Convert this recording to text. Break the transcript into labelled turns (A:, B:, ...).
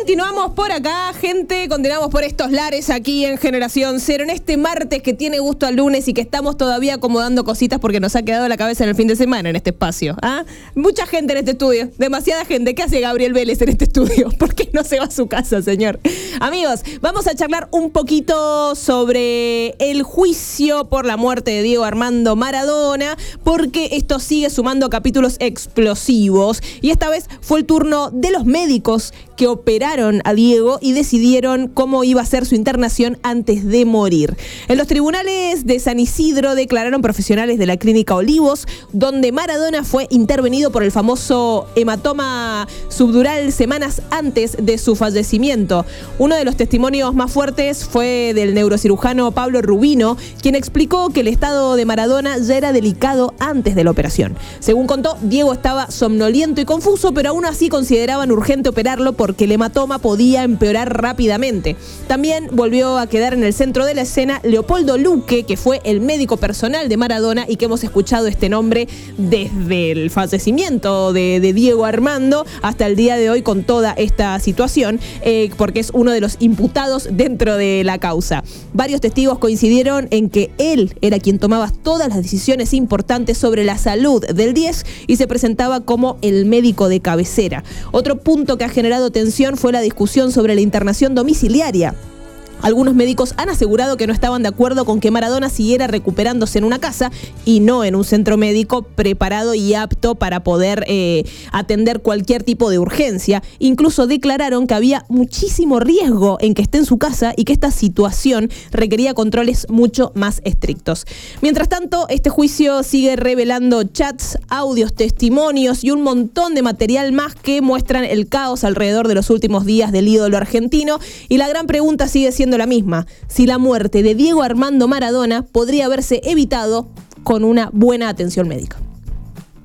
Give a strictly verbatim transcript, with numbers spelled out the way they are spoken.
A: Continuamos por acá, gente, continuamos por estos lares aquí en Generación Cero, en este martes que tiene gusto al lunes y que estamos todavía acomodando cositas porque nos ha quedado la cabeza en el fin de semana en este espacio. ¿Ah? Mucha gente en este estudio, demasiada gente. ¿Qué hace Gabriel Vélez en este estudio? ¿Por qué no se va a su casa, señor? Amigos, vamos a charlar un poquito sobre el juicio por la muerte de Diego Armando Maradona, porque esto sigue sumando capítulos explosivos y esta vez fue el turno de los médicos que operaron a Diego y decidieron cómo iba a ser su internación antes de morir. En los tribunales de San Isidro declararon profesionales de la Clínica Olivos, donde Maradona fue intervenido por el famoso hematoma subdural semanas antes de su fallecimiento. Uno de los testimonios más fuertes fue del neurocirujano Pablo Rubino, quien explicó que el estado de Maradona ya era delicado antes de la operación. Según contó, Diego estaba somnoliento y confuso, pero aún así consideraban urgente operarlo por porque el hematoma podía empeorar rápidamente. También volvió a quedar en el centro de la escena Leopoldo Luque, que fue el médico personal de Maradona y que hemos escuchado este nombre desde el fallecimiento de, de Diego Armando hasta el día de hoy con toda esta situación, eh, porque es uno de los imputados dentro de la causa. Varios testigos coincidieron en que él era quien tomaba todas las decisiones importantes sobre la salud del diez y se presentaba como el médico de cabecera. Otro punto que ha generado tensión fue la discusión sobre la internación domiciliaria. Algunos médicos han asegurado que no estaban de acuerdo con que Maradona siguiera recuperándose en una casa y no en un centro médico preparado y apto para poder eh, atender cualquier tipo de urgencia. Incluso declararon que había muchísimo riesgo en que esté en su casa y que esta situación requería controles mucho más estrictos. Mientras tanto, este juicio sigue revelando chats, audios, testimonios y un montón de material más que muestran el caos alrededor de los últimos días del ídolo argentino, y la gran pregunta sigue siendo la misma: si la muerte de Diego Armando Maradona podría haberse evitado con una buena atención médica.